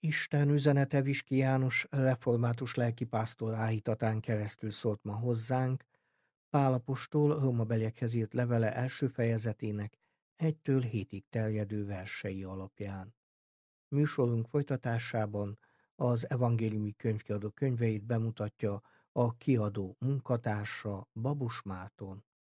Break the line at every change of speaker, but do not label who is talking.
Isten üzenete Viski János református lelkipásztor áhítatán keresztül szólt ma hozzánk, Pál apostol Rómabeliekhez írt levele első fejezetének 1-7-ig terjedő versei alapján. Műsorunk folytatásában az evangéliumi könyvkiadó könyveit bemutatja a kiadó munkatársa, Babus Márton.